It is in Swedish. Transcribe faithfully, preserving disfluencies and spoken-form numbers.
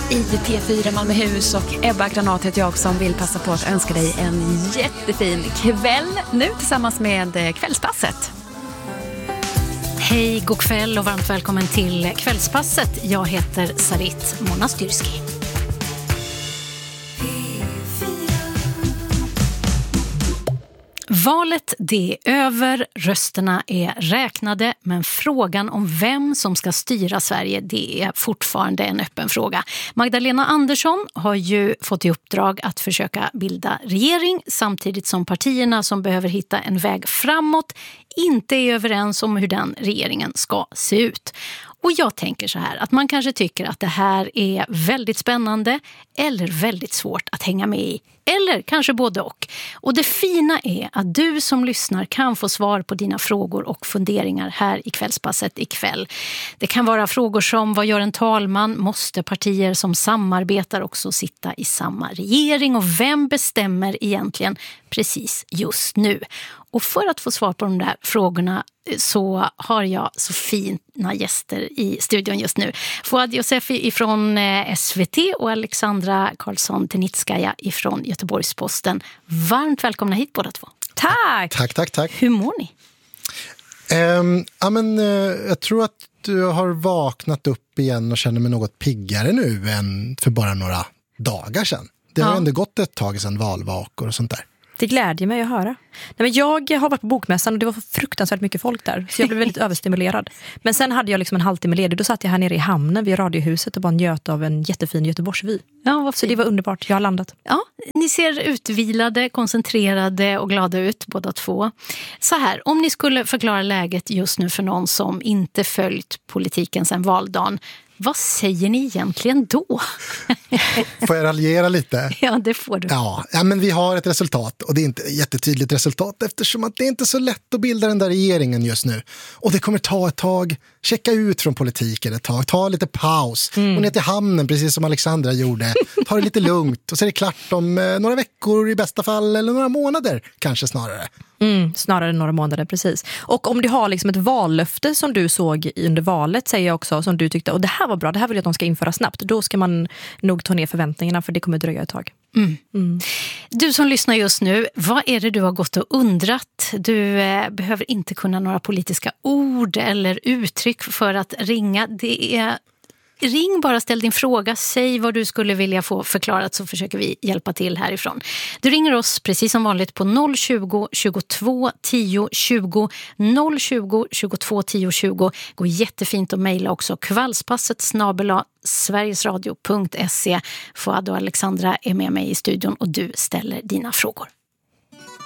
i P fyra Malmöhus och Ebba Granat heter jag som vill passa på att önska dig en jättefin kväll nu tillsammans med Kvällspasset. Hej, god kväll och varmt välkommen till Kvällspasset. Jag heter Sarit Monastyrski. Valet det är över, rösterna är räknade, men frågan om vem som ska styra Sverige det är fortfarande en öppen fråga. Magdalena Andersson har ju fått i uppdrag att försöka bilda regering samtidigt som partierna som behöver hitta en väg framåt inte är överens om hur den regeringen ska se ut. Och jag tänker så här att man kanske tycker att det här är väldigt spännande eller väldigt svårt att hänga med i. Eller kanske både och. Och det fina är att du som lyssnar kan få svar på dina frågor och funderingar här i Kvällspasset ikväll. Det kan vara frågor som vad gör en talman? Måste partier som samarbetar också sitta i samma regering? Och vem bestämmer egentligen precis just nu? Och för att få svar på de där frågorna så har jag så fina gäster i studion just nu. Fouad Youssefi ifrån S V T och Alexandra Karlsson-Tenitskaya ifrån Göteborgs-Posten. Varmt välkomna hit båda två. Tack! Tack, tack, tack. Hur mår ni? Um, ja, men, uh, jag tror att du har vaknat upp igen och känner mig något piggare nu än för bara några dagar sedan. Det har ja. ändå gått ett tag sedan valvakor och sånt där. Det glädjer mig att höra. Nej, men jag har varit på bokmässan och det var fruktansvärt mycket folk där. Så jag blev väldigt överstimulerad. Men sen hade jag liksom en halvtimme ledig. Då satt jag här nere i hamnen vid radiohuset och bara njöt av en jättefin Göteborgsvy. Ja, så det var underbart. Jag har landat. Ja, ni ser utvilade, koncentrerade och glada ut båda två. Så här, om ni skulle förklara läget just nu för någon som inte följt politiken sedan valdagen. Vad säger ni egentligen då? Får jag raljera lite? Ja, det får du. Ja, ja, men vi har ett resultat och det är inte ett jättetydligt resultat eftersom att det är inte så lätt att bilda den där regeringen just nu. Och det kommer ta ett tag, checka ut från politiken ett tag, ta lite paus mm. och ner till hamnen precis som Alexandra gjorde. Ta det lite lugnt och så är det klart om eh, några veckor i bästa fall eller några månader kanske snarare. Mm, snarare några månader, precis. Och om du har liksom ett vallöfte som du såg under valet, säger jag också, som du tyckte, och det här var bra, det här vill jag att de ska införa snabbt, då ska man nog ta ner förväntningarna för det kommer dröja ett tag. Mm. Mm. Du som lyssnar just nu, vad är det du har gått och undrat? Du eh, behöver inte kunna några politiska ord eller uttryck för att ringa. Det är... Ring bara, ställ din fråga, säg vad du skulle vilja få förklarat så försöker vi hjälpa till härifrån. Du ringer oss precis som vanligt på noll tjugo, tjugotvå, tio, tjugo, noll tjugo, tjugotvå, tio, tjugo. Går jättefint att mejla också. Kvällspasset snabel-a sverigesradio punkt se. Fouad och Alexandra är med mig i studion och du ställer dina frågor.